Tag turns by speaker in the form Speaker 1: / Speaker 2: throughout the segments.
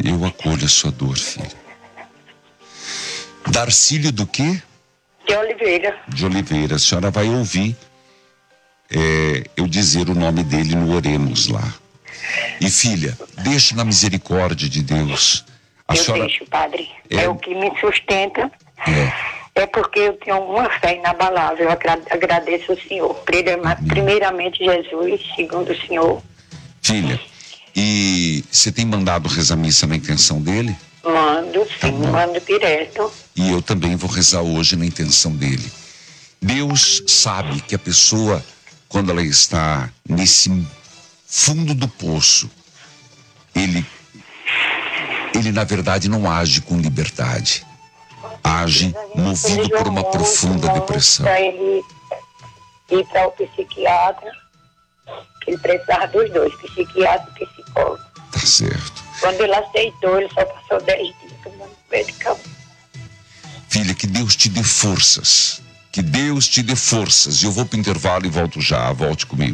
Speaker 1: Eu acolho a sua dor, filha. Darcílio do quê?
Speaker 2: De Oliveira.
Speaker 1: De Oliveira. A senhora vai ouvir eu dizer o nome dele no Oremos lá. E filha, deixe na misericórdia de Deus.
Speaker 2: Deixo, padre. É o que me sustenta. É porque eu tenho uma fé inabalável. Eu agradeço ao Senhor. Primeiramente Jesus, segundo o Senhor.
Speaker 1: Filha, e você tem mandado rezar missa na intenção dele?
Speaker 2: Mando, sim, mando direto.
Speaker 1: E eu também vou rezar hoje na intenção dele. Deus sabe que a pessoa, quando ela está nesse fundo do poço, ele na verdade não age com liberdade. Age movido por uma profunda depressão.
Speaker 2: Para ele ir para o psiquiatra, que ele precisava dos dois, psiquiatra e psicólogo.
Speaker 1: Tá certo.
Speaker 2: Quando ele aceitou, ele só passou 10 dias tomando medicamento.
Speaker 1: Filha, que Deus te dê forças. Que Deus te dê forças. E eu vou pro intervalo e volto já. Volte comigo.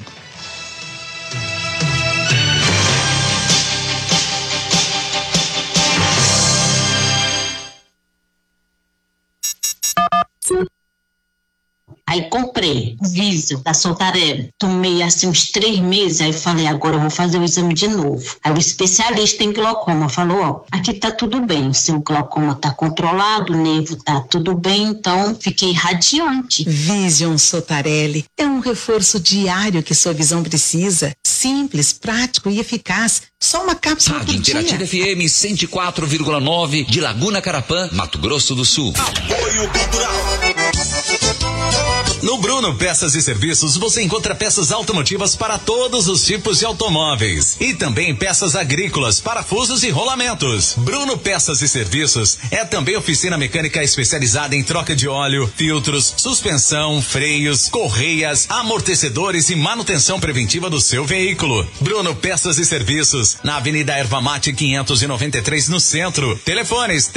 Speaker 3: Aí comprei Visio da Sontarelli. Tomei assim uns 3 meses, aí falei, agora eu vou fazer o exame de novo. Aí o especialista em glaucoma falou, ó, aqui tá tudo bem, seu glaucoma tá controlado, o nervo tá tudo bem, então fiquei radiante.
Speaker 4: Vision Sontarelli é um reforço diário que sua visão precisa. Simples, prático e eficaz. Só uma cápsula por dia.
Speaker 5: Rádio Interativa FM 104,9 de Laguna Carapã, Mato Grosso do Sul.
Speaker 6: Apoio Cultural. No Bruno Peças e Serviços você encontra peças automotivas para todos os tipos de automóveis e também peças agrícolas, parafusos e rolamentos. Bruno Peças e Serviços é também oficina mecânica especializada em troca de óleo, filtros, suspensão, freios, correias, amortecedores e manutenção preventiva do seu veículo. Bruno Peças e Serviços, na Avenida Erva Mate 593 no centro. Telefones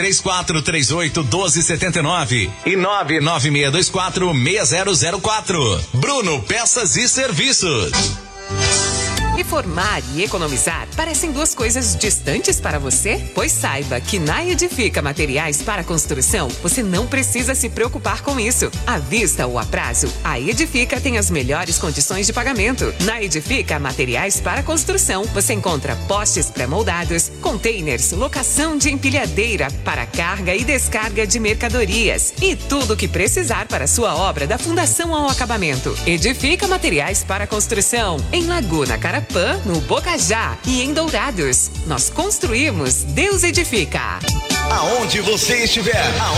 Speaker 6: 3438-1279 e 99624-6004. Bruno Peças e Serviços.
Speaker 7: Reformar e economizar parecem duas coisas distantes para você? Pois saiba que na Edifica Materiais para Construção você não precisa se preocupar com isso. À vista ou a prazo, a Edifica tem as melhores condições de pagamento. Na Edifica Materiais para Construção você encontra postes pré-moldados, containers, locação de empilhadeira para carga e descarga de mercadorias e tudo o que precisar para sua obra da fundação ao acabamento. Edifica Materiais para Construção em Laguna Carapã, no Bocajá e em Dourados. Nós construímos, Deus edifica.
Speaker 6: Aonde você estiver,